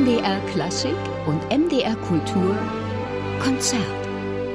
MDR Klassik und MDR Kultur Konzert.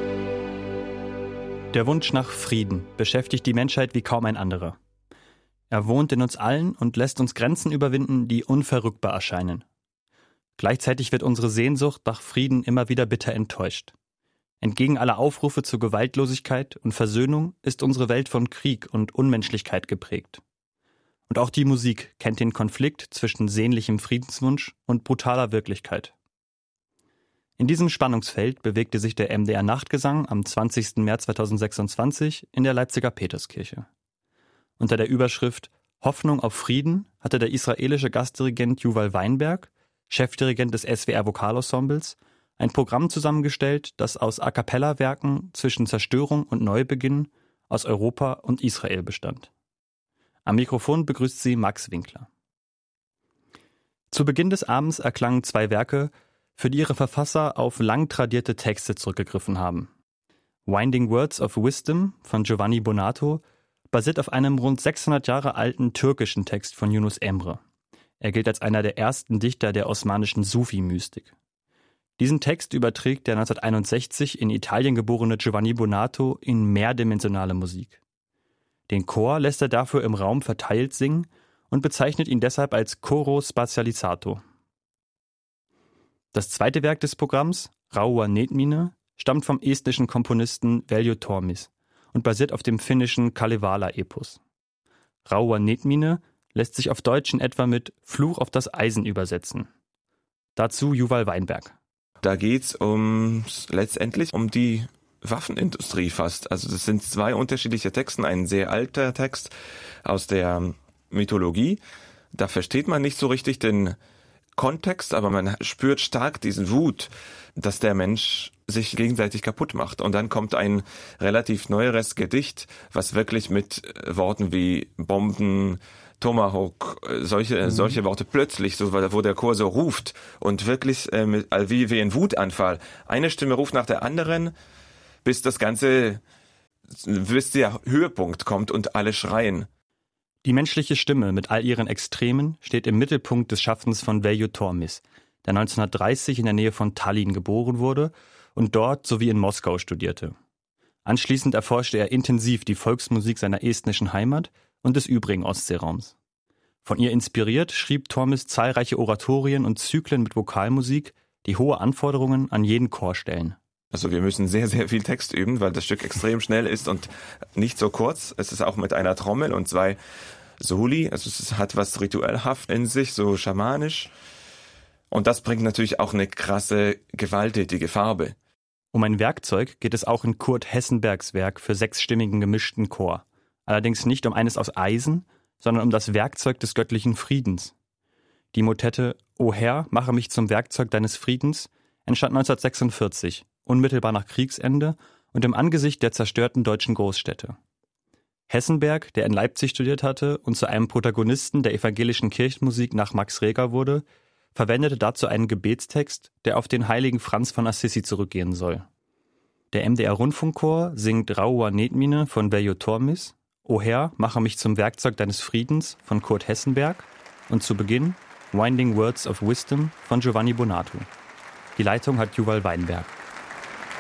Der Wunsch nach Frieden beschäftigt die Menschheit wie kaum ein anderer. Er wohnt in uns allen und lässt uns Grenzen überwinden, die unverrückbar erscheinen. Gleichzeitig wird unsere Sehnsucht nach Frieden immer wieder bitter enttäuscht. Entgegen aller Aufrufe zur Gewaltlosigkeit und Versöhnung ist unsere Welt von Krieg und Unmenschlichkeit geprägt. Und auch die Musik kennt den Konflikt zwischen sehnlichem Friedenswunsch und brutaler Wirklichkeit. In diesem Spannungsfeld bewegte sich der MDR Nachtgesang am 20. März 2026 in der Leipziger Peterskirche. Unter der Überschrift Hoffnung auf Frieden hatte der israelische Gastdirigent Yuval Weinberg, Chefdirigent des SWR Vokalensembles, ein Programm zusammengestellt, das aus A-cappella-Werken zwischen Zerstörung und Neubeginn aus Europa und Israel bestand. Am Mikrofon begrüßt sie Max Winkler. Zu Beginn des Abends erklangen zwei Werke, für die ihre Verfasser auf lang tradierte Texte zurückgegriffen haben. Winding Words of Wisdom von Giovanni Bonato basiert auf einem rund 600 Jahre alten türkischen Text von Yunus Emre. Er gilt als einer der ersten Dichter der osmanischen Sufi-Mystik. Diesen Text überträgt der 1961 in Italien geborene Giovanni Bonato in mehrdimensionale Musik. Den Chor lässt er dafür im Raum verteilt singen und bezeichnet ihn deshalb als Coro Spazializzato. Das zweite Werk des Programms, Rauha Nietmine, stammt vom estnischen Komponisten Veljo Tormis und basiert auf dem finnischen Kalevala-Epos. Rauha Nietmine lässt sich auf Deutsch in etwa mit Fluch auf das Eisen übersetzen. Dazu Yuval Weinberg. Da geht's letztendlich um die Waffenindustrie fast. Also das sind zwei unterschiedliche Texte. Ein sehr alter Text aus der Mythologie. Da versteht man nicht so richtig den Kontext, aber man spürt stark diesen Wut, dass der Mensch sich gegenseitig kaputt macht. Und dann kommt ein relativ neueres Gedicht, was wirklich mit Worten wie Bomben, Tomahawk, solche Worte plötzlich, so, wo der Chor so ruft und wirklich wie ein Wutanfall. Eine Stimme ruft nach der anderen, bis der Höhepunkt kommt und alle schreien. Die menschliche Stimme mit all ihren Extremen steht im Mittelpunkt des Schaffens von Veljo Tormis, der 1930 in der Nähe von Tallinn geboren wurde und dort sowie in Moskau studierte. Anschließend erforschte er intensiv die Volksmusik seiner estnischen Heimat und des übrigen Ostseeraums. Von ihr inspiriert schrieb Tormis zahlreiche Oratorien und Zyklen mit Vokalmusik, die hohe Anforderungen an jeden Chor stellen. Also wir müssen sehr, sehr viel Text üben, weil das Stück extrem schnell ist und nicht so kurz. Es ist auch mit einer Trommel und zwei Soli, also es hat was rituellhaft in sich, so schamanisch. Und das bringt natürlich auch eine krasse, gewalttätige Farbe. Um ein Werkzeug geht es auch in Kurt Hessenbergs Werk für sechsstimmigen gemischten Chor. Allerdings nicht um eines aus Eisen, sondern um das Werkzeug des göttlichen Friedens. Die Motette O Herr, mache mich zum Werkzeug deines Friedens entstand 1946, unmittelbar nach Kriegsende und im Angesicht der zerstörten deutschen Großstädte. Hessenberg, der in Leipzig studiert hatte und zu einem Protagonisten der evangelischen Kirchenmusik nach Max Reger wurde, verwendete dazu einen Gebetstext, der auf den heiligen Franz von Assisi zurückgehen soll. Der MDR-Rundfunkchor singt Rauha Nietmine von Veljo Tormis, O Herr, mache mich zum Werkzeug deines Friedens von Kurt Hessenberg und zu Beginn Winding Words of Wisdom von Giovanni Bonato. Die Leitung hat Yuval Weinberg.